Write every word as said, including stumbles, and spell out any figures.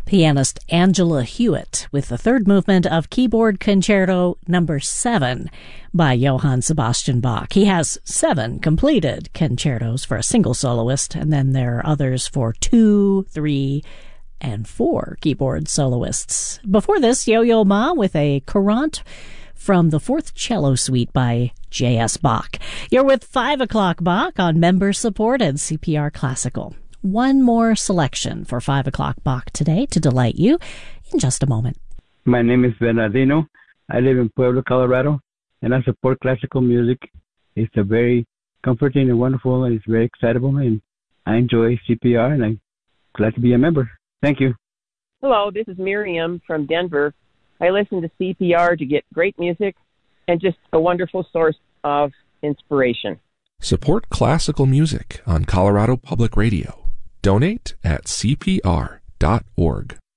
pianist Angela Hewitt with the third movement of Keyboard Concerto number seven by Johann Sebastian Bach. He has seven completed concertos for a single soloist, and then there are others for two, three, and four keyboard soloists. Before this, Yo-Yo Ma with a Courante from the Fourth Cello Suite by J S. Bach. You're with five o'clock Bach on member-supported C P R Classical. One more selection for five o'clock Bach today to delight you in just a moment. My name is Bernardino. I live in Pueblo, Colorado, and I support classical music. It's a very comforting and wonderful, and it's very excitable, and I enjoy C P R, and I'm glad to be a member. Thank you. Hello, this is Miriam from Denver. I listen to C P R to get great music and just a wonderful source of inspiration. Support classical music on Colorado Public Radio. Donate at C P R dot org.